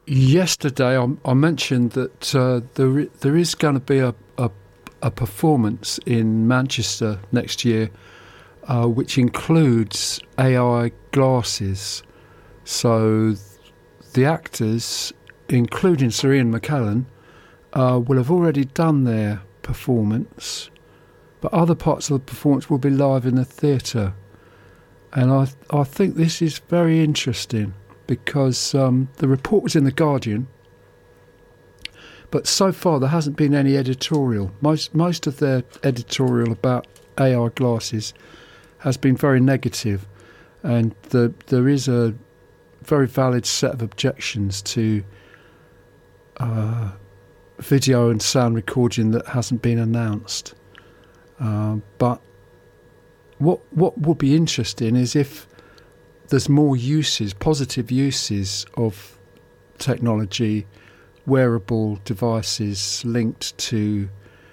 Yesterday, I mentioned that there is going to be a performance in Manchester next year, which includes AI glasses. So the actors, including Sir Ian McKellen, will have already done their performance, but other parts of the performance will be live in the theatre. And I think this is very interesting because the report was in The Guardian, but so far there hasn't been any editorial. Most of their editorial about AI glasses has been very negative, and there is a very valid set of objections to video and sound recording that hasn't been announced. But what would be interesting is if there's more uses, positive uses of technology, wearable devices linked to,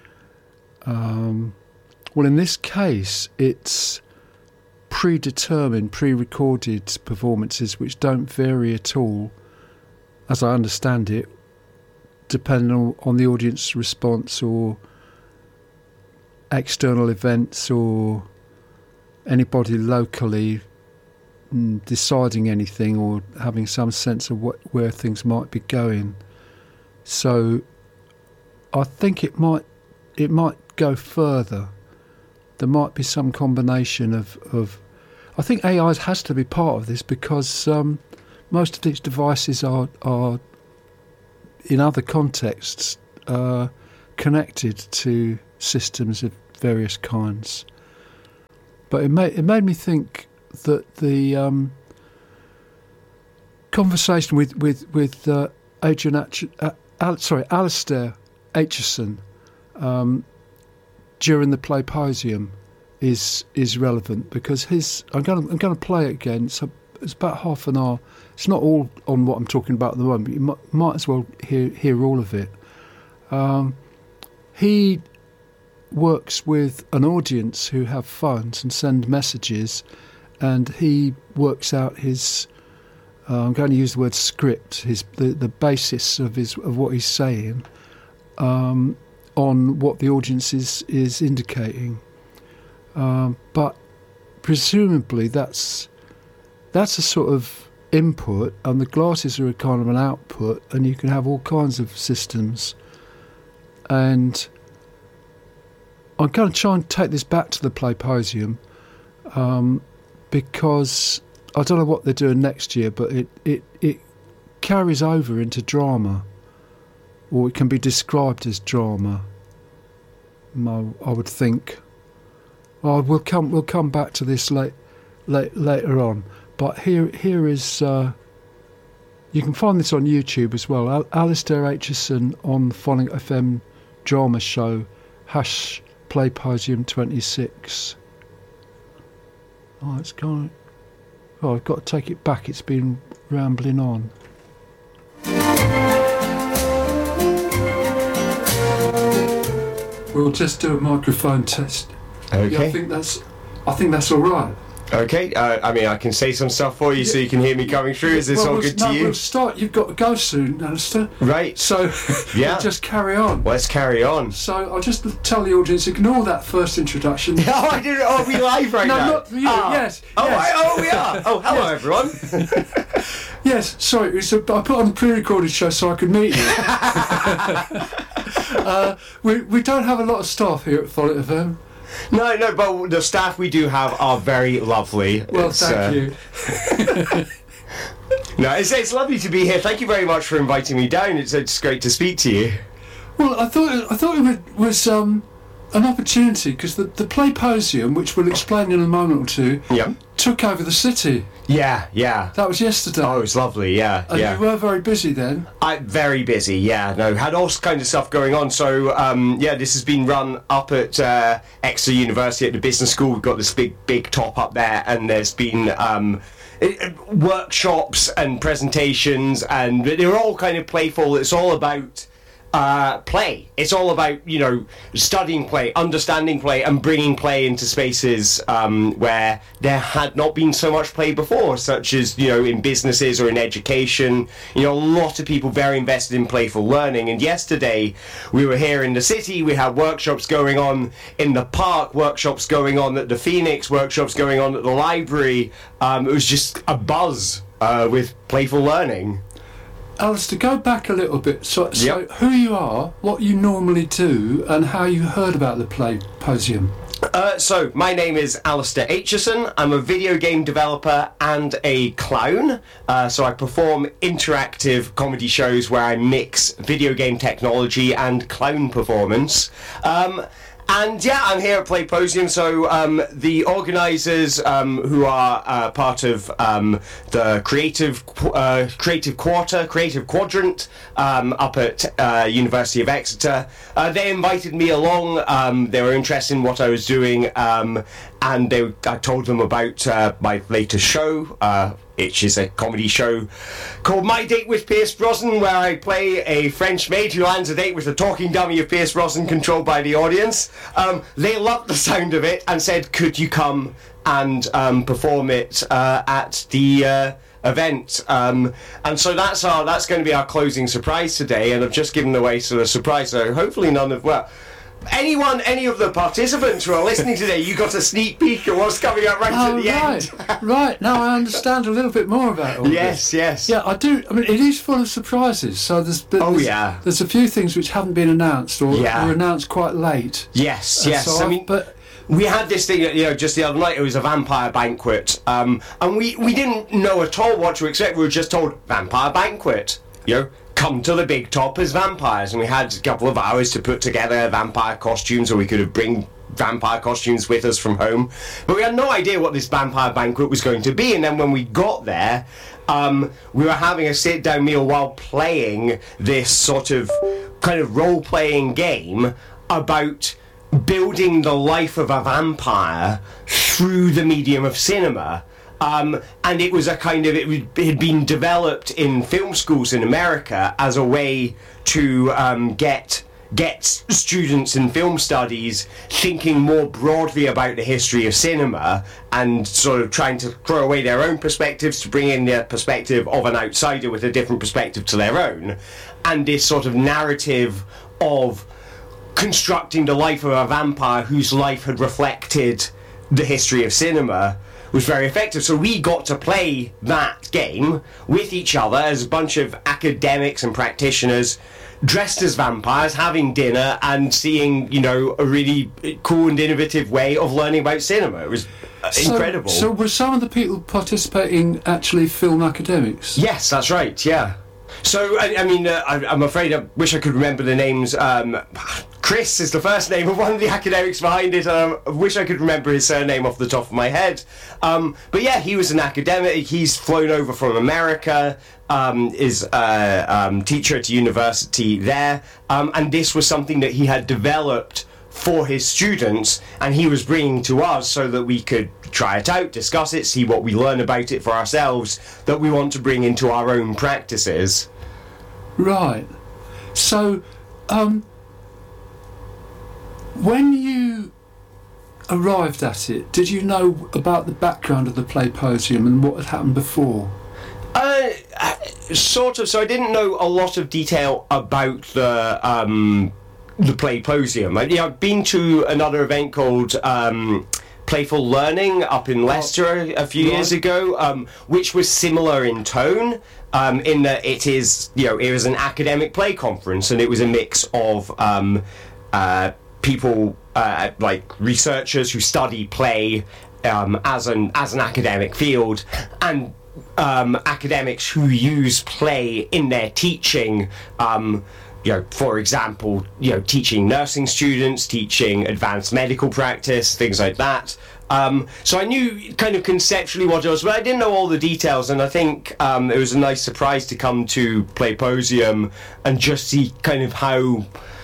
well, in this case, it's predetermined, pre-recorded performances which don't vary at all, as I understand it, depending on the audience response or external events or anybody locally deciding anything or having some sense of where things might be going. So I think it might go further. There might be some combination of I think AI has to be part of this because most of these devices are in other contexts connected to systems of various kinds. But it made me think that the conversation with Alistair Aitchison during the Playposium is relevant because I'm going to play it again. So it's about half an hour. It's not all on what I'm talking about at the moment, but you might as well hear all of it. He works with an audience who have phones and send messages, and he works out his I'm going to use the word script, the basis of what he's saying on what the audience is indicating, but presumably that's a sort of input, and the glasses are a kind of an output, and you can have all kinds of systems. And I'm going to try and take this back to the Playposium because I don't know what they're doing next year, but it carries over into drama, or it can be described as drama. I would think. We'll come back to this later on. But here is you can find this on YouTube as well. Alistair Aitchison on the Phonic FM drama show #Playposium 26. It's gone. I've got to take it back. It's been rambling on. We'll just do a microphone test. Okay. Yeah, I think that's all right. Okay. I mean, I can say some stuff for you so you can hear me coming through. Is this all good to you? We'll start. You've got to go soon, Alistair. Right. So yeah. We'll just carry on. Let's carry on. So I'll just tell the audience, ignore that first introduction. Oh, I didn't. Oh, are we live right now? No, not you. Yes. Oh, yes. we are. Oh, hello, everyone. Yes. Sorry. I put on a pre-recorded show so I could meet you. We don't have a lot of staff here at Phonic FM. No, but the staff we do have are very lovely. Well, thank you. No, it's lovely to be here. Thank you very much for inviting me down. It's great to speak to you. Well, I thought it was an opportunity because the Playposium, which we'll explain in a moment or two, took over the city. Yeah. That was yesterday. Oh, it was lovely, yeah. And you were very busy then? Very busy, yeah. No, had all kinds of stuff going on. So, this has been run up at Exeter University at the business school. We've got this big top up there, and there's been workshops and presentations, and they're all kind of playful. It's all about play. It's all about, studying play, understanding play, and bringing play into spaces where there had not been so much play before, such as, in businesses or in education. A lot of people very invested in playful learning. And yesterday, we were here in the city, we had workshops going on in the park, workshops going on at the Phoenix, workshops going on at the library. It was just a buzz with playful learning. Alistair, go back a little bit. So Yep. who you are, what you normally do, and how you heard about the Playposium. So, my name is Alistair Aitchison. I'm a video game developer and a clown. So I perform interactive comedy shows where I mix video game technology and clown performance. And yeah, I'm here at Playposium. So the organisers, who are part of the Creative Quadrant up at University of Exeter, they invited me along. They were interested in what I was doing, and I told them about my latest show. Which is a comedy show called My Date with Pierce Brosnan, where I play a French maid who lands a date with a talking dummy of Pierce Brosnan controlled by the audience. They loved the sound of it and said, could you come and perform it at the event? And so that's going to be our closing surprise today, and I've just given away sort of surprise, so hopefully any of the participants who are listening today, you got a sneak peek at what's coming up at the end. Right, now I understand a little bit more about all this. Yes. Yeah, I do. I mean, it is full of surprises. So there's a few things which haven't been announced or were announced quite late. Yes. So but we had this thing, just the other night. It was a vampire banquet, and we didn't know at all what to expect. We were just told vampire banquet. Come to the big top as vampires, and we had a couple of hours to put together vampire costumes, or we could have bring vampire costumes with us from home, but we had no idea what this vampire banquet was going to be. And then when we got there, we were having a sit-down meal while playing this sort of kind of role-playing game about building the life of a vampire through the medium of cinema. And it was it had been developed in film schools in America as a way to get students in film studies thinking more broadly about the history of cinema, and sort of trying to throw away their own perspectives to bring in the perspective of an outsider with a different perspective to their own, and this sort of narrative of constructing the life of a vampire whose life had reflected the history of cinema was very effective. So we got to play that game with each other as a bunch of academics and practitioners dressed as vampires, having dinner and seeing, a really cool and innovative way of learning about cinema. It was incredible. So were some of the people participating actually film academics? Yes, that's right, yeah. So, I'm afraid I wish I could remember the names. Chris is the first name of one of the academics behind it, and I wish I could remember his surname off the top of my head. But yeah, he was an academic. He's flown over from America, is a teacher at a university there, and this was something that he had developed for his students, and he was bringing to us so that we could try it out, discuss it, see what we learn about it for ourselves that we want to bring into our own practices. Right. So, when you arrived at it, did you know about the background of the Playposium and what had happened before? Sort of. So I didn't know a lot of detail about the Playposium. I've been to another event called Playful Learning up in Leicester a few years ago, which was similar in tone, in that it was an academic play conference, and it was a mix of people like researchers who study play as an academic field, and academics who use play in their teaching. For example, teaching nursing students, teaching advanced medical practice, things like that. So I knew kind of conceptually what it was, but I didn't know all the details, and I think it was a nice surprise to come to Playposium and just see kind of how,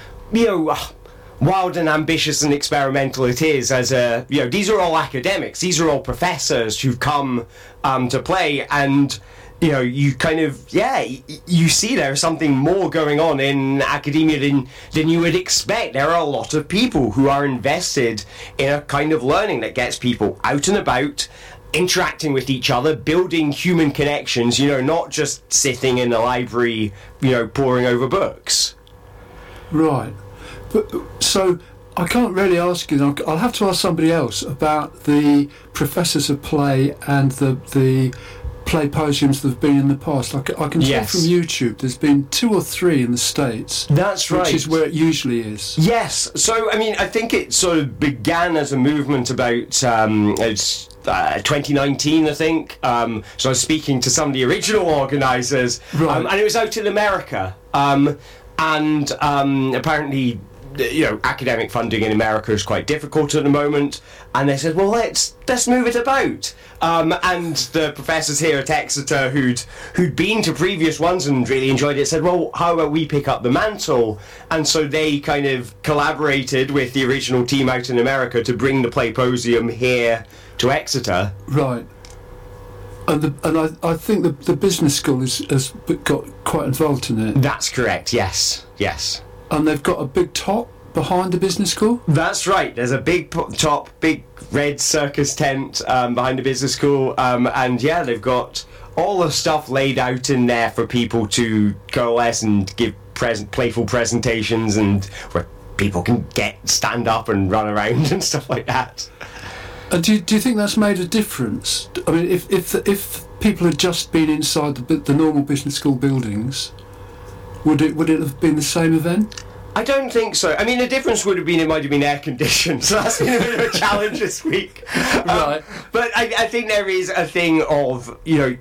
wild and ambitious and experimental it is. These are all academics, these are all professors who've come to play, and you know, you kind of, you see there's something more going on in academia than you would expect. There are a lot of people who are invested in a kind of learning that gets people out and about, interacting with each other, building human connections, you know, not just sitting in the library, you know, poring over books. Right. But, so I can't really ask you, I'll have to ask somebody else about the professors of play and the play positiums that have been in the past. I can tell from YouTube there's been 2 or 3 in the States. That's right. Which is where it usually is. Yes. So, I mean, I think it sort of began as a movement about 2019, I think. So I was speaking to some of the original organisers, right. And it was out in America. Apparently, you know, academic funding in America is quite difficult at the moment, and they said, well, let's move it about. And the professors here at Exeter who'd been to previous ones and really enjoyed it said, well, how about we pick up the mantle? And so they kind of collaborated with the original team out in America to bring the Playposium here to Exeter. Right. And I think the business school has got quite involved in it. That's correct, yes. And they've got a big top behind the business school? That's right. There's a big top, big red circus tent behind the business school. And yeah, they've got all the stuff laid out in there for people to coalesce and give playful presentations, and where people can stand up and run around and stuff like that. And do you think that's made a difference? I mean, if people had just been inside the normal business school buildings, would it have been the same event? I don't think so. I mean, the difference would have been it might have been air conditioned, so that's been a bit of a challenge this week. Right. But I think there is a thing of, you know,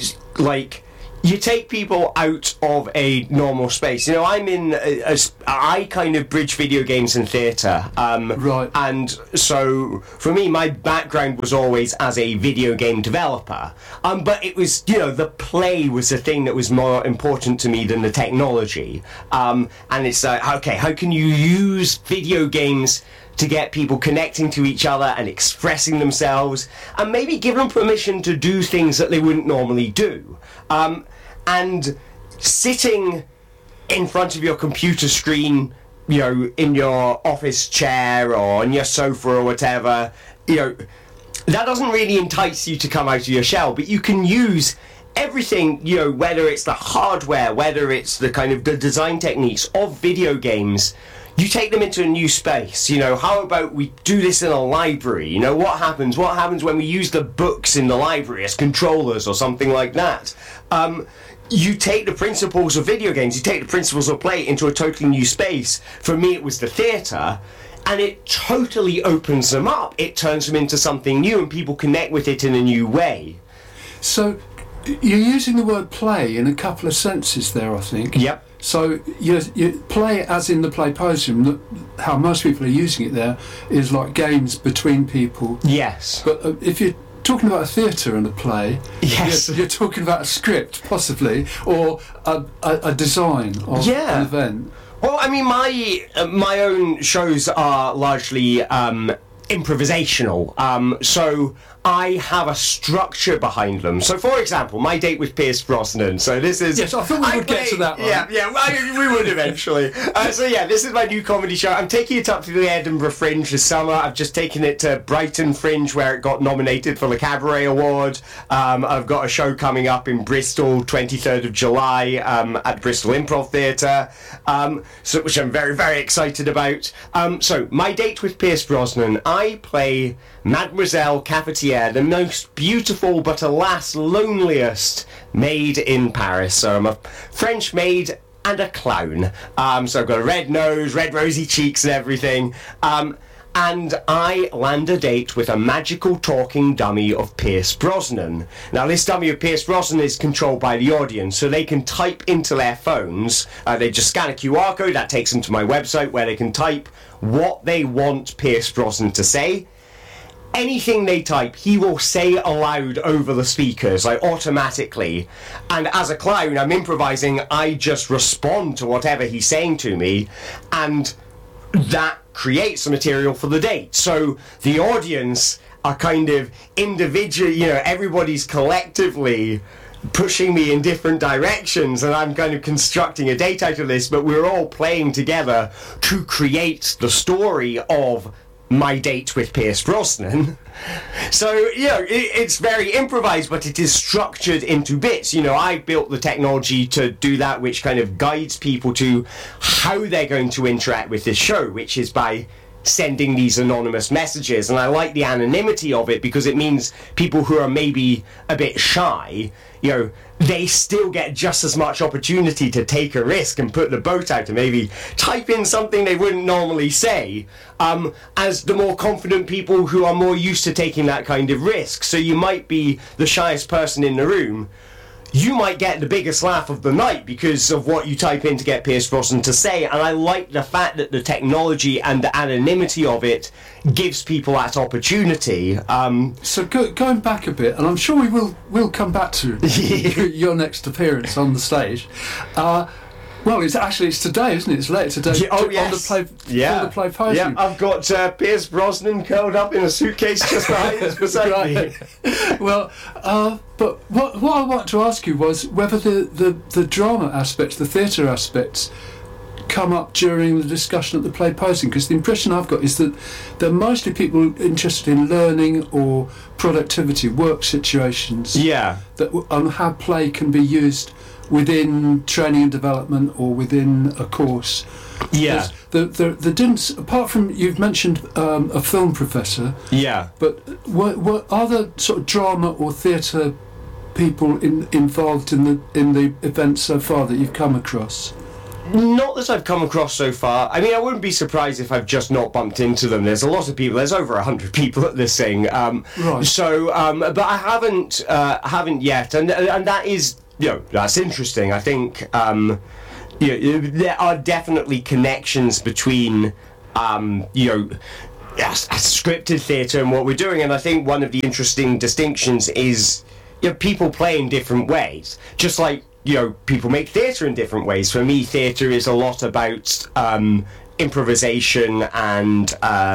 you take people out of a normal space. You know, I'm in I kind of bridge video games and theatre. Right. And so, for me, my background was always as a video game developer. But it was, you know, the play was the thing that was more important to me than the technology. And it's like, okay, how can you use video games to get people connecting to each other and expressing themselves, and maybe give them permission to do things that they wouldn't normally do. And sitting in front of your computer screen, you know, in your office chair or on your sofa or whatever, you know, that doesn't really entice you to come out of your shell, but you can use everything, you know, whether it's the hardware, whether it's the kind of the design techniques of video games. You take them into a new space. You know, how about we do this in a library? You know, what happens when we use the books in the library as controllers or something like that? You take the principles of video games, you take the principles of play into a totally new space. For me, it was the theatre, and it totally opens them up. It turns them into something new, and people connect with it in a new way. So, you're using the word play in a couple of senses there, I think. Yep. So you play, as in the Playposium, how most people are using it there is like games between people. Yes. But if you're talking about a theatre and a play, yes, you're talking about a script, possibly, or a design of an event. Well, I mean, my own shows are largely improvisational, so I have a structure behind them. So, for example, my date with Pierce Brosnan. So this is... Yes, I thought we would get to that one. Yeah, we would eventually. So yeah, this is my new comedy show. I'm taking it up to the Edinburgh Fringe this summer. I've just taken it to Brighton Fringe, where it got nominated for the Cabaret Award. I've got a show coming up in Bristol, 23rd of July, at Bristol Improv Theatre, which I'm very, very excited about. So, my date with Pierce Brosnan, I play Mademoiselle Cafetiere, the most beautiful but alas loneliest maid in Paris. So I'm a French maid and a clown. So I've got a red nose, red rosy cheeks and everything. And I land a date with a magical talking dummy of Pierce Brosnan. Now, this dummy of Pierce Brosnan is controlled by the audience, so they can type into their phones. They just scan a QR code, that takes them to my website, where they can type what they want Pierce Brosnan to say. Anything they type, he will say aloud over the speakers, like automatically. And as a clown, I'm improvising, I just respond to whatever he's saying to me, and that creates the material for the date. So the audience are kind of individual, you know, everybody's collectively pushing me in different directions, and I'm kind of constructing a date out of this, but we're all playing together to create the story of my date with Pierce Brosnan. So, it's very improvised, but it is structured into bits. I built the technology to do that, which kind of guides people to how they're going to interact with this show, which is by sending these anonymous messages. And I like the anonymity of it because it means people who are maybe a bit shy, they still get just as much opportunity to take a risk and put the boat out and maybe type in something they wouldn't normally say, as the more confident people who are more used to taking that kind of risk. So you might be the shyest person in the room, you might get the biggest laugh of the night because of what you type in to get Pierce Brosnan to say. And I like the fact that the technology and the anonymity of it gives people that opportunity. So going back a bit, and I'm sure we'll come back to your next appearance on the stage. Well, it's today, isn't it? It's later today. Yes. On the play posing. Yeah, I've got Pierce Brosnan curled up in a suitcase just behind us beside me. Well, but what I wanted to ask you was whether the drama aspects, the theatre aspects, come up during the discussion at the play posing, because the impression I've got is that they're mostly people interested in learning or productivity, work situations. Yeah. On how play can be used within training and development or within a course. Yeah. The didn't, apart from you've mentioned a film professor. Yeah. But what are there sort of drama or theatre people involved in the event so far that you've come across? Not that I've come across so far. I mean, I wouldn't be surprised if I've just not bumped into them. There's a lot of people. There's over 100 people at this thing. Right. So, but I haven't yet, and that is, that's interesting. I think, there are definitely connections between, scripted theatre and what we're doing, and I think one of the interesting distinctions is, people play in different ways, just like. People make theatre in different ways. For me, theatre is a lot about improvisation and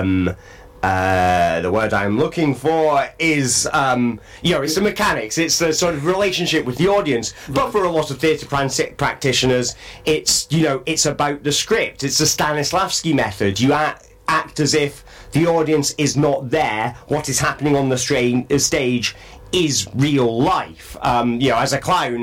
the word I'm looking for is, it's the mechanics. It's the sort of relationship with the audience. But for a lot of theatre practitioners, it's about the script. It's the Stanislavski method. You act as if the audience is not there. What is happening on the stage is real life. As a clown,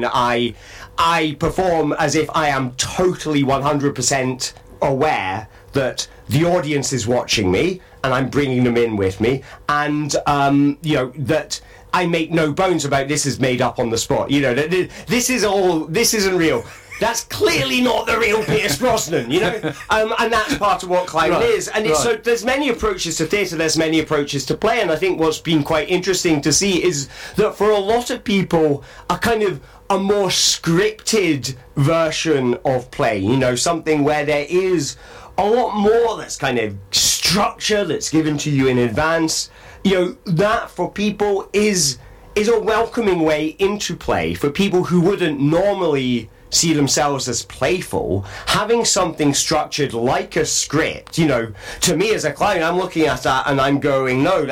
I perform as if I am totally 100% aware that the audience is watching me and I'm bringing them in with me, and that I make no bones about this is made up on the spot. This isn't real. That's clearly not the real Pierce Brosnan, and that's part of what clown is. And so there's many approaches to theatre, there's many approaches to play, and I think what's been quite interesting to see is that for a lot of people, a more scripted version of play, something where there is a lot more that's kind of structure that's given to you in advance, that for people is a welcoming way into play. For people who wouldn't normally see themselves as playful, having something structured like a script, to me as a clown, I'm looking at that and I'm going, no,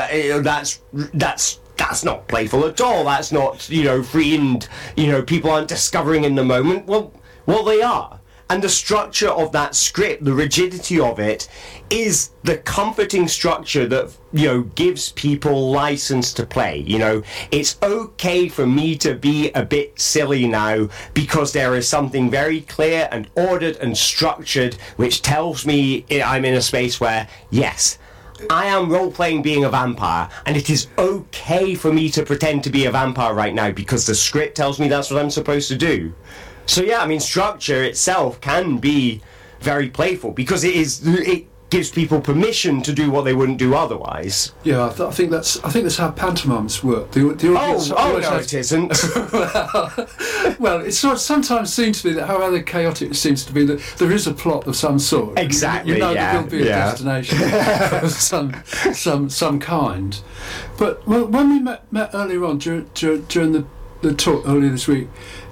that's not playful at all. That's not, free and, people aren't discovering in the moment. Well, they are. And the structure of that script, the rigidity of it, is the comforting structure that, gives people license to play. It's okay for me to be a bit silly now because there is something very clear and ordered and structured which tells me I'm in a space where, yes, I am role-playing being a vampire, and it is okay for me to pretend to be a vampire right now because the script tells me that's what I'm supposed to do. So structure itself can be very playful because it gives people permission to do what they wouldn't do otherwise. Yeah, I think that's how pantomimes work. The audience no, it isn't. Well, it sometimes seems to be that however chaotic it seems to be, that there is a plot of some sort. Exactly. There will be a destination of some kind. But when we met earlier on during the talk earlier this week,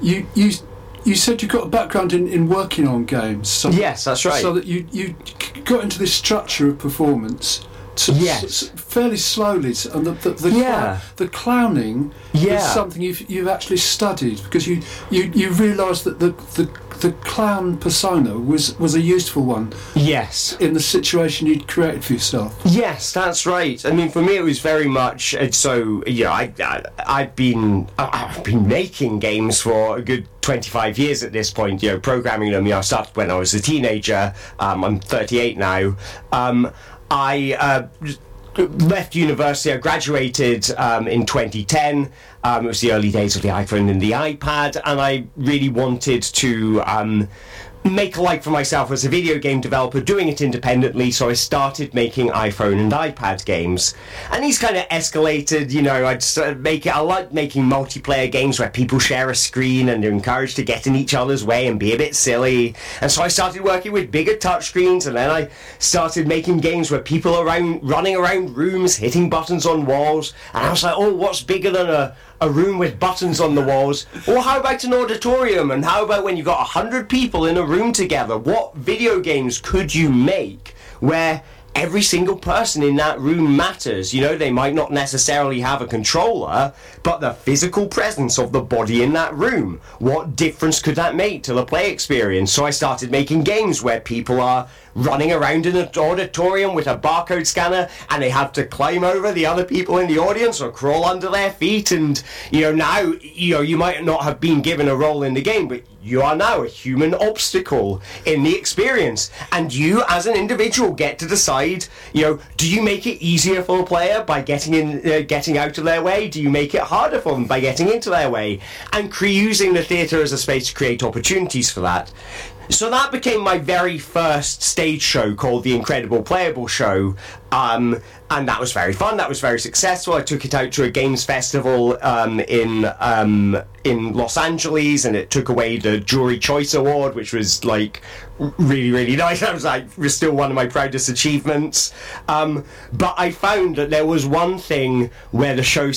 you said you got a background in working on games. Yes, that's right. So that you got into this structure of performance fairly slowly, and the clowning is something you've actually studied, because you realise that the clown persona was a useful one. Yes. In the situation you'd created for yourself. Yes, that's right. I mean, for me, it was very much so. I've been making games for a good 25 years at this point. Programming them. I started when I was a teenager. I'm 38 now. I left university. I graduated in 2010. It was the early days of the iPhone and the iPad, and I really wanted to make a life for myself as a video game developer, doing it independently, so I started making iPhone and iPad games. And these kind of escalated, I like making multiplayer games where people share a screen and they're encouraged to get in each other's way and be a bit silly. And so I started working with bigger touchscreens, and then I started making games where people are running around rooms, hitting buttons on walls, and I was like, oh, what's bigger than a room with buttons on the walls? Or how about an auditorium? And how about when you've got 100 people in a room together? What video games could you make where every single person in that room matters? They might not necessarily have a controller, but the physical presence of the body in that room, what difference could that make to the play experience? So I started making games where people are running around in an auditorium with a barcode scanner, and they have to climb over the other people in the audience or crawl under their feet. And now you might not have been given a role in the game, but you are now a human obstacle in the experience, and you as an individual get to decide, do you make it easier for a player by getting out of their way? Do you make it harder for them by getting into their way? And using the theatre as a space to create opportunities for that. So that became my very first stage show, called The Incredible Playable Show, and that was very fun. That was very successful. I took it out to a games festival in Los Angeles, and it took away the Jury Choice Award, which was really, really nice. That was still one of my proudest achievements. But I found that there was one thing where the show